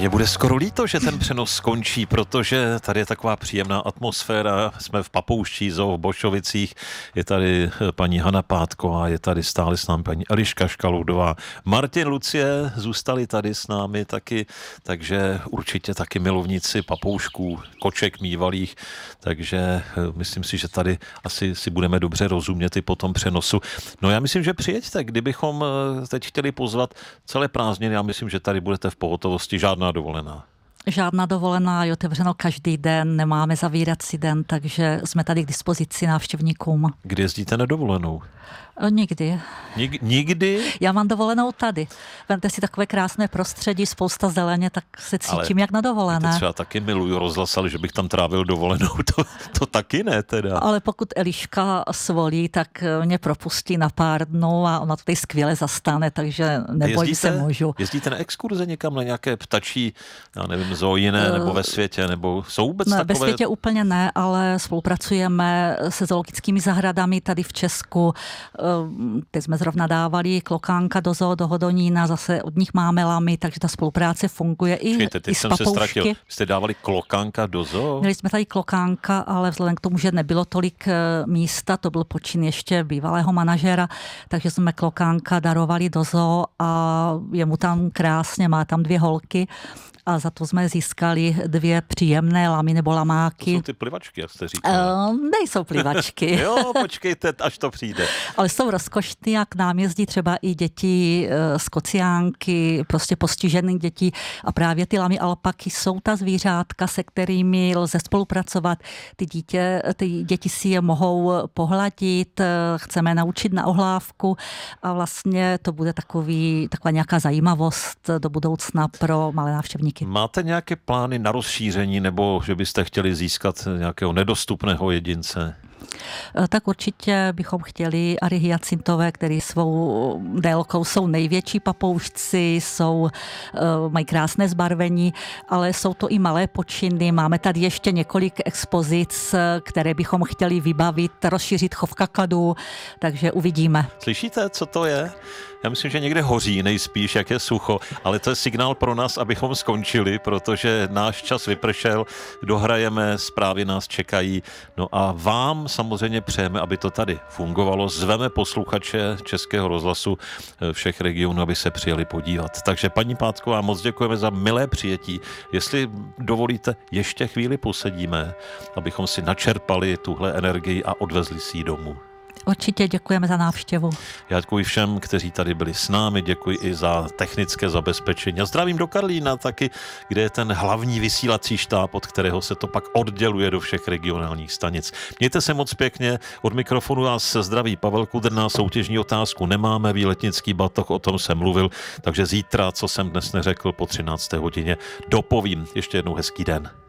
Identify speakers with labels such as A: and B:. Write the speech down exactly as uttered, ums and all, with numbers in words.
A: Mně bude skoro líto, že ten přenos skončí, protože tady je taková příjemná atmosféra. Jsme v Papouští zoo v Bošovicích, je tady paní Hana Pátková, je tady stále s námi paní Eliška Škaloudová. Martin, Lucie zůstali tady s námi taky, takže určitě taky milovníci papoušků, koček mývalých, takže myslím si, že tady asi si budeme dobře rozumět i po tom přenosu. No já myslím, že přijeďte, kdybychom teď chtěli pozvat celé prázdniny, já myslím, že tady budete v pohotovosti, žádná dovolená.
B: Žádná dovolená, je otevřeno každý den, nemáme zavírací den, takže jsme tady k dispozici návštěvníkům.
A: Kdy jezdíte na dovolenou?
B: Nikdy.
A: Nik, nikdy?
B: Já mám dovolenou tady. Vemte si takové krásné prostředí, spousta zeleně, tak se cítím ale jak na dovolené.
A: Ale třeba taky miluju rozhlas, ale že bych tam trávil dovolenou, to, to taky ne teda.
B: Ale pokud Eliška svolí, tak mě propustí na pár dnů a ona to tady skvěle zastane, takže nebojím se, můžu.
A: Jezdíte na exkurze někam, na nějaké ptačí, já nevím, zoo jiné, uh, nebo ve světě, nebo jsou vůbec
B: ne,
A: takové?
B: Ve světě úplně ne, ale spolupracujeme se zoologickými zahradami tady v Česku. Teď jsme zrovna dávali klokánka do zoo, do Hodonína, zase od nich máme lamy, takže ta spolupráce funguje i, Čekajte, i s papoušky.
A: Jste dávali klokánka do zoo?
B: Měli jsme tady klokánka, ale vzhledem k tomu, že nebylo tolik místa, to byl počin ještě bývalého manažera, takže jsme klokánka darovali do zoo a je mu tam krásně, má tam dvě holky. A za to jsme získali dvě příjemné lamy nebo lamáky.
A: To jsou ty plivačky, jak jste říkala.
B: Uh, nejsou plivačky.
A: Jo, počkejte, až to přijde.
B: Ale jsou rozkošný a k nám jezdí třeba i děti uh, z Kociánky, prostě postižených dětí. A právě ty lamy alpaky jsou ta zvířátka, se kterými lze spolupracovat. Ty, dítě, ty děti si je mohou pohladit, chceme naučit na ohlávku a vlastně to bude takový, taková nějaká zajímavost do budoucna pro malé návštěvníky.
A: Máte nějaké plány na rozšíření, nebo že byste chtěli získat nějakého nedostupného jedince?
B: Tak určitě bychom chtěli ary hyacintové, který svou délkou jsou největší papoušci, jsou, mají krásné zbarvení, ale jsou to i malé počiny. Máme tady ještě několik expozic, které bychom chtěli vybavit, rozšířit chov kakadu, takže uvidíme.
A: Slyšíte, co to je? Já myslím, že někde hoří nejspíš, jak je sucho, ale to je signál pro nás, abychom skončili, protože náš čas vypršel, dohrajeme, zprávy nás čekají. No a vám samozřejmě přejeme, aby to tady fungovalo. Zveme posluchače Českého rozhlasu všech regionů, aby se přijeli podívat. Takže paní Pátková, moc děkujeme za milé přijetí. Jestli dovolíte, ještě chvíli posedíme, abychom si načerpali tuhle energii a odvezli si ji domů.
B: Určitě děkujeme za návštěvu.
A: Já děkuji všem, kteří tady byli s námi, děkuji i za technické zabezpečení. A zdravím do Karlína taky, kde je ten hlavní vysílací štáb, od kterého se to pak odděluje do všech regionálních stanic. Mějte se moc pěkně, od mikrofonu vás zdraví Pavel Kudrna, soutěžní otázku nemáme, výletnický batoh, o tom jsem mluvil, takže zítra, co jsem dnes neřekl, po třinácté hodině dopovím. Ještě jednou hezký den.